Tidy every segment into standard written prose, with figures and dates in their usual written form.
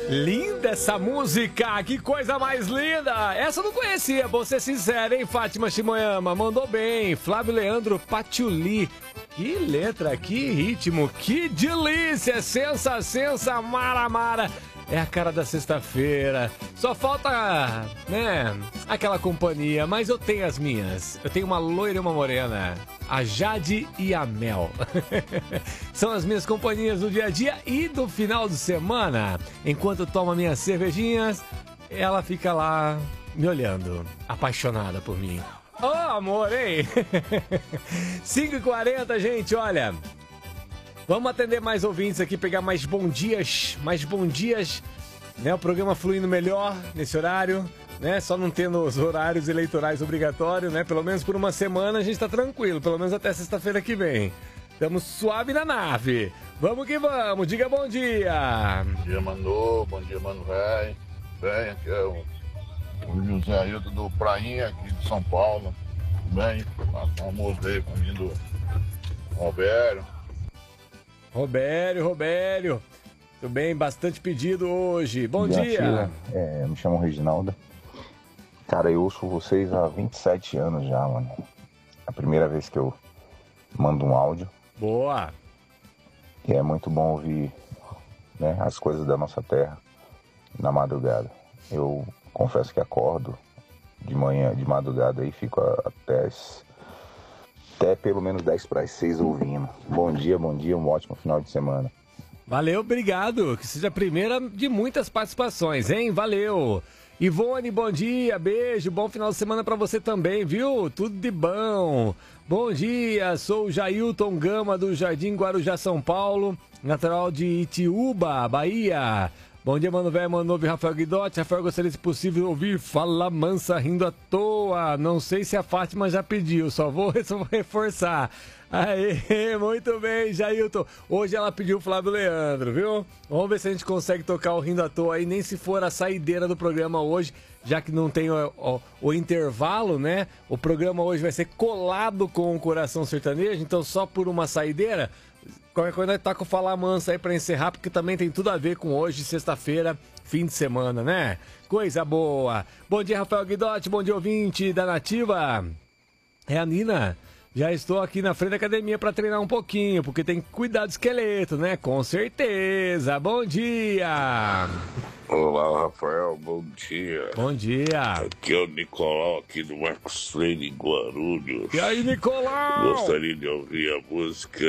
Linda essa música, que coisa mais linda! Essa eu não conhecia, vou ser sincero, hein, Fátima Shimoyama? Mandou bem. Flávio Leandro Patiuli. Que letra, que ritmo, que delícia! Sensa, mara. É a cara da sexta-feira. Só falta, né, aquela companhia, mas eu tenho as minhas. Eu tenho uma loira e uma morena. A Jade e a Mel. São as minhas companhias do dia a dia e do final de semana. Enquanto eu tomo minhas cervejinhas, ela fica lá me olhando, apaixonada por mim. Oh, amor, hein? 5h40, gente, olha. Vamos atender mais ouvintes aqui, pegar mais bom dias, né? O programa fluindo melhor nesse horário, né? Só não tendo os horários eleitorais obrigatórios, né? Pelo menos por uma semana a gente tá tranquilo, pelo menos até sexta-feira que vem. Estamos suave na nave. Vamos que vamos, diga bom dia. Bom dia, Manu, bom dia, Mano Velho. Bem, aqui é o José Ailton do Prainha, aqui de São Paulo. Bem, um almoço aí com o do Robério. Tudo bem, bastante pedido hoje. Bom dia. Me chamo Reginaldo. Cara, eu ouço vocês há 27 anos já, mano. É a primeira vez que eu mando um áudio. Boa. E é muito bom ouvir, né, as coisas da nossa terra na madrugada. Eu confesso que acordo de manhã, de madrugada e fico até pelo menos 10:06 ouvindo. Bom dia, um ótimo final de semana. Valeu, obrigado. Que seja a primeira de muitas participações, hein? Valeu. Ivone, bom dia, beijo, bom final de semana pra você também, viu? Tudo de bom. Bom dia, sou o Jailton Gama do Jardim Guarujá, São Paulo, natural de Itiúba, Bahia. Bom dia, Mano Velho, Mano Novo e Rafael Guidotti. Rafael, gostaria, se possível, ouvir Fala Mansa rindo à toa. Não sei se a Fátima já pediu, só vou reforçar. Aê, muito bem, Jailton. Hoje ela pediu o Flávio Leandro, viu? Vamos ver se a gente consegue tocar o rindo à toa aí, nem se for a saideira do programa hoje, já que não tem o intervalo, né? O programa hoje vai ser colado com o Coração Sertanejo, então só por uma saideira. Qualquer coisa nós tá com o Fala Mansa aí pra encerrar, porque também tem tudo a ver com hoje, sexta-feira, fim de semana, né? Coisa boa. Bom dia, Rafael Guidotti, bom dia, ouvinte da Nativa. É a Nina. Já estou aqui na frente da academia para treinar um pouquinho, porque tem que cuidar do esqueleto, né? Com certeza. Bom dia. Olá, Rafael, bom dia. Bom dia. Aqui é o Nicolau, aqui do Marcos Freire, Guarulhos. E aí, Nicolau? Gostaria de ouvir a música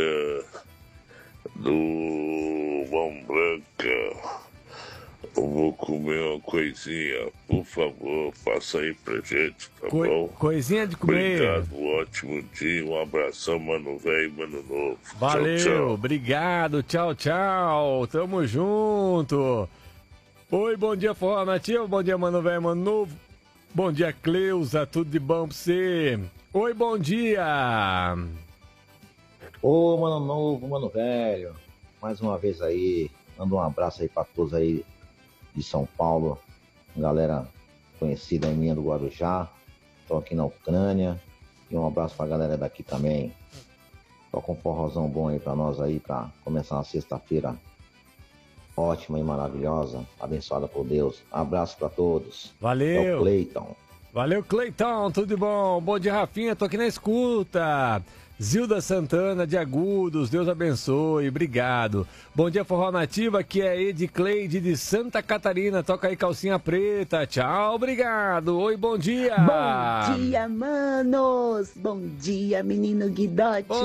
do Mão Branca. Eu vou comer uma coisinha, por favor, faça aí pra gente, tá bom? Coisinha de comer. Obrigado, ótimo dia, um abração, Mano Velho e Mano Novo. Valeu, tchau, tchau. Obrigado, tchau, tamo junto. Oi, bom dia, Forró Nativa, bom dia, Mano Velho, Mano Novo. Bom dia, Cleusa, tudo de bom pra você? Oi, bom dia. Ô, Mano Novo, Mano Velho, mais uma vez aí, manda um abraço aí pra todos aí de São Paulo, galera conhecida minha do Guarujá, tô aqui na Ucrânia, e um abraço pra galera daqui também. Toca um forrozão bom aí pra nós aí, pra começar uma sexta-feira ótima e maravilhosa, abençoada por Deus. Abraço pra todos. Valeu. É o Cleiton. Valeu, Cleiton, tudo de bom? Bom dia, Rafinha, tô aqui na escuta. Zilda Santana de Agudos, Deus abençoe, obrigado. Bom dia, Forró Nativa, aqui é Edicleide de Santa Catarina, toca aí calcinha preta, tchau, obrigado. Oi, bom dia. Bom dia, manos. Bom dia, menino Guidotti.